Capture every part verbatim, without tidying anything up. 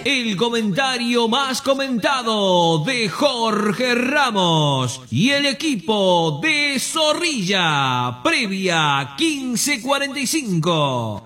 El comentario más comentado de Jorge Ramos y el equipo de Zorrilla, previa quince cuarenta y cinco.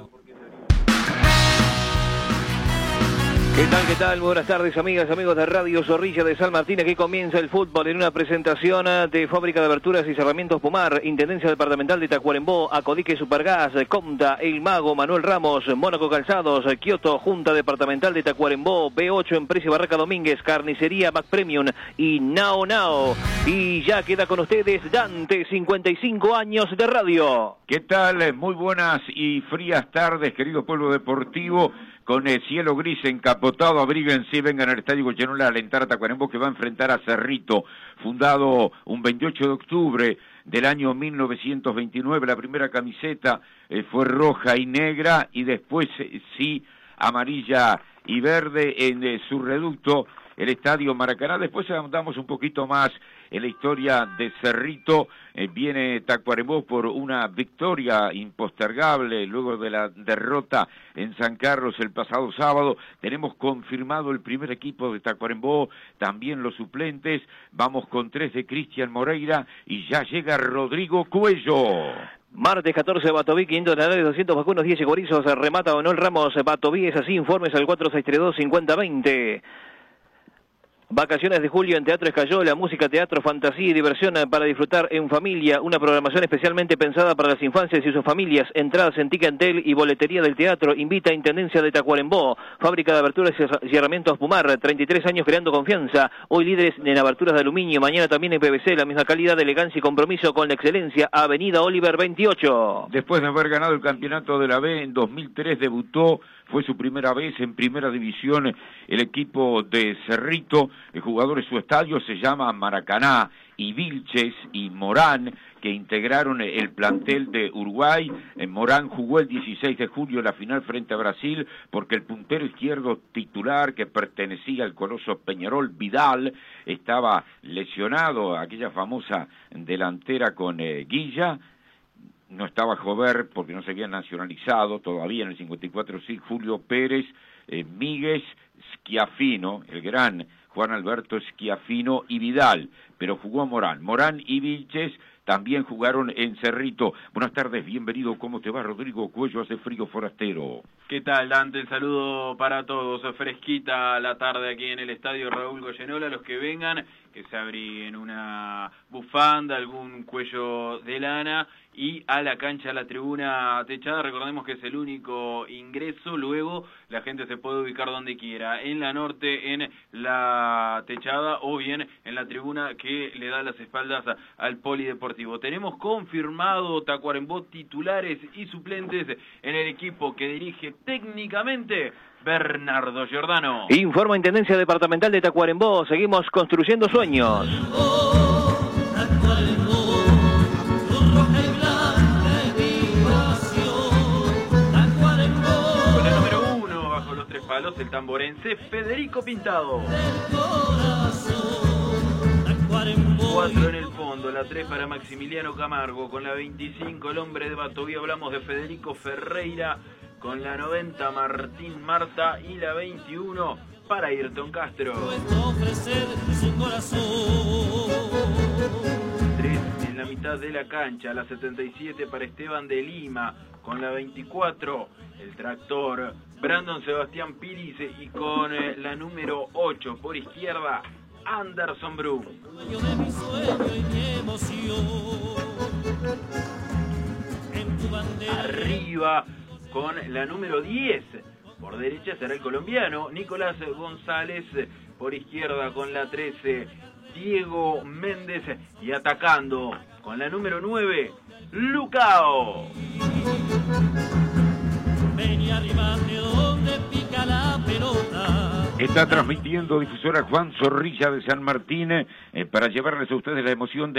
¿Qué tal, qué tal? Buenas tardes, amigas, amigos de Radio Zorrilla de San Martín. Aquí comienza el fútbol en una presentación de Fábrica de Aberturas y Cerramientos Pumar, Intendencia Departamental de Tacuarembó, Acodique Supergas, Comta, El Mago, Manuel Ramos, Mónaco Calzados, Kioto, Junta Departamental de Tacuarembó, B ocho, Empresa Barraca Domínguez, Carnicería Mac Premium y Nao Nao. Y ya queda con ustedes Dante, cincuenta y cinco años de radio. ¿Qué tal? Muy buenas y frías tardes, querido pueblo deportivo. Con el cielo gris encapotado, abríguense y vengan al Estadio Goyenola a alentar a Tacuarembó, que va a enfrentar a Cerrito, fundado un veintiocho de octubre del año mil novecientos veintinueve. La primera camiseta eh, fue roja y negra, y después eh, sí amarilla y verde en eh, su reducto, el Estadio Maracaná. Después andamos un poquito más en la historia de Cerrito. Eh, viene Tacuarembó por una victoria impostergable luego de la derrota en San Carlos el pasado sábado. Tenemos confirmado el primer equipo de Tacuarembó, también los suplentes. Vamos con tres de Cristian Moreira y ya llega Rodrigo Cuello. Martes catorce, Batoví, quinientos dólares, doscientos vacunos, diez chorizos, remata Manuel Ramos, Batoví, es así, informes al cuatro seis tres dos, cinco cero dos cero. Vacaciones de julio en Teatro Escayola, música, teatro, fantasía y diversión para disfrutar en familia. Una programación especialmente pensada para las infancias y sus familias. Entradas en Ticantel y boletería del teatro. Invita a Intendencia de Tacuarembó. Fábrica de Aberturas y Herramientas Pumar. treinta y tres años creando confianza. Hoy líderes en aberturas de aluminio. Mañana también en P V C. La misma calidad, elegancia y compromiso con la excelencia. Avenida Oliver veintiocho. Después de haber ganado el campeonato de la B en dos mil tres, debutó. Fue su primera vez en primera división el equipo de Cerrito. El jugador de su estadio se llama Maracaná, y Vilches y Morán, que integraron el plantel de Uruguay. Morán jugó el dieciséis de julio la final frente a Brasil, porque el puntero izquierdo titular, que pertenecía al coloso Peñarol, Vidal, estaba lesionado, aquella famosa delantera con eh, Guilla. No estaba Jover porque no se había nacionalizado todavía en el cincuenta y cuatro, sí, Julio Pérez, eh, Míguez, Schiaffino, el gran Juan Alberto Schiaffino y Vidal, pero jugó Morán. Morán y Vilches también jugaron en Cerrito. Buenas tardes, bienvenido. ¿Cómo te va, Rodrigo Cuello? Hace frío forastero. ¿Qué tal, Dante? El saludo para todos. Fresquita la tarde aquí en el Estadio Raúl Goyenola. Los que vengan, que se abriguen una bufanda, algún cuello de lana, y a la cancha, a la tribuna techada. Recordemos que es el único ingreso. Luego la gente se puede ubicar donde quiera, en la norte, en la techada, o bien en la tribuna que le da las espaldas al polideportivo. Tenemos confirmado Tacuarembó titulares y suplentes en el equipo que dirige técnicamente Bernardo Giordano. Informa Intendencia Departamental de Tacuarembó. Seguimos construyendo sueños. Con la número uno bajo los tres palos, el tamborense Federico Pintado. Cuatro en el fondo, la tres para Maximiliano Camargo. Con la veinticinco, el hombre de Batoví, hablamos de Federico Ferreira. Con la noventa, Martín Marta, y la veintiuno para Ayrton Castro. Tres en la mitad de la cancha, la setenta y siete para Esteban de Lima. Con la veinticuatro, el tractor Brandon Sebastián Piris, y con la número ocho por izquierda, Anderson Brum. Arriba, con la número diez, por derecha será el colombiano Nicolás González, por izquierda con la trece, Diego Méndez, y atacando con la número nueve, Lucao. Está transmitiendo difusora Juan Zorrilla de San Martín eh, para llevarles a ustedes la emoción de